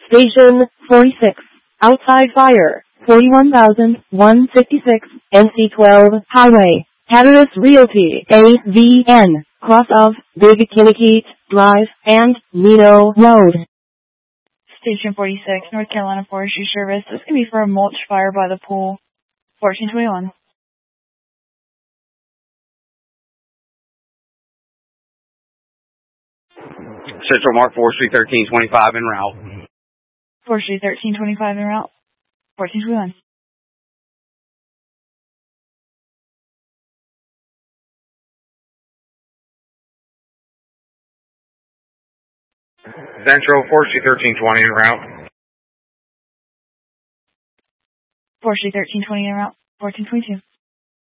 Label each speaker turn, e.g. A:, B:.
A: Station 46. Outside fire. 41,156 NC12 Highway. Hatteras Realty AVN. Cross of Big Kinnikit Drive and Nino Road.
B: Station 46, North Carolina Forestry Service. This could be for a mulch fire by the pool. 1421.
C: Central Mark Forestry 1325 en route.
B: Forestry 1325 en route. 1421.
C: Central Forestry 1320 en route.
B: Forestry 1320 en route. 1422.